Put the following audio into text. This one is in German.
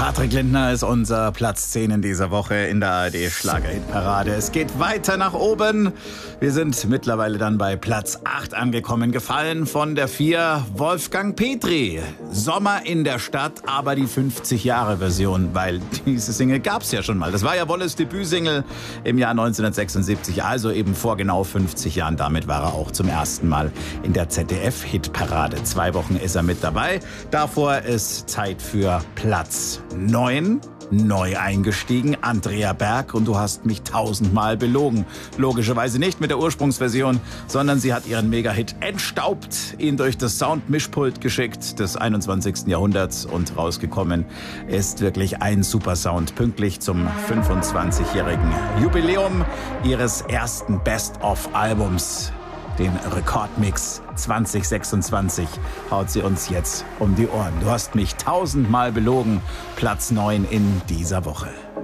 Patrick Lindner ist unser Platz 10 in dieser Woche in der ARD-Schlager-Hit-Parade. Es geht weiter nach oben. Wir sind mittlerweile dann bei Platz 8 angekommen. Gefallen von der 4 Wolfgang Petri. Sommer in der Stadt, aber die 50-Jahre-Version, weil diese Single gab's ja schon mal. Das war ja Wolles Debütsingle im Jahr 1976, also eben vor genau 50 Jahren. Damit war er auch zum ersten Mal in der ZDF-Hitparade. 2 Wochen ist er mit dabei. Davor ist Zeit für Platz 9. Neu eingestiegen, Andrea Berg, und du hast mich 1000-mal belogen. Logischerweise nicht mit der Ursprungsversion, sondern sie hat ihren Mega-Hit entstaubt, ihn durch das Sound-Mischpult geschickt des 21. Jahrhunderts, und rausgekommen ist wirklich ein super Sound. Pünktlich zum 25-jährigen Jubiläum ihres ersten Best-of-Albums. Den Rekordmix 2026 haut sie uns jetzt um die Ohren. Du hast mich 1000-mal belogen. Platz 9 in dieser Woche.